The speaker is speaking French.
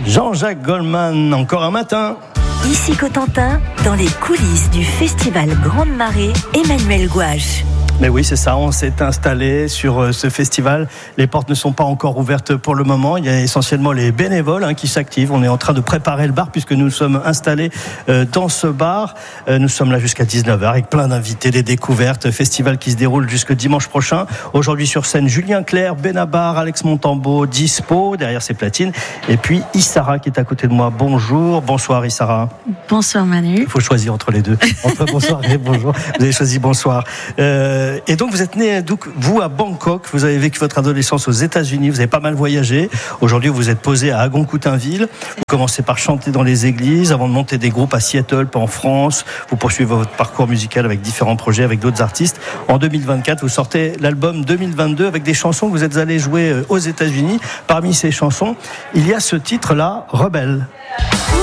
Jean-Jacques Goldman, encore un matin. Ici Cotentin, dans les coulisses du festival Grande Marée, Emmanuel Gouache. Mais oui, c'est ça, on s'est installé sur ce festival. Les portes ne sont pas encore ouvertes pour le moment. Il y a essentiellement les bénévoles qui s'activent. On est en train de préparer le bar puisque nous sommes installés dans ce bar. Nous sommes là jusqu'à 19h avec plein d'invités, des découvertes. Festival qui se déroule jusque dimanche prochain. Aujourd'hui sur scène, Julien Clerc, Benabar, Alex Montambeau, Dispo, derrière ses platines. Et puis Issara qui est à côté de moi. Bonjour, bonsoir Issara. Bonsoir Manu. Il faut choisir entre les deux. Entre bonsoir et bonjour. Vous avez choisi bonsoir. Et donc vous êtes né, vous, à Bangkok, vous avez vécu votre adolescence aux États-Unis, vous avez pas mal voyagé. Aujourd'hui, vous êtes posé à Agon-Coutainville. Vous commencez par chanter dans les églises avant de monter des groupes à Seattle, pas en France. Vous poursuivez votre parcours musical avec différents projets, avec d'autres artistes. En 2024, vous sortez l'album 2022 avec des chansons que vous êtes allé jouer aux États-Unis. Parmi ces chansons, il y a ce titre-là, Rebelle.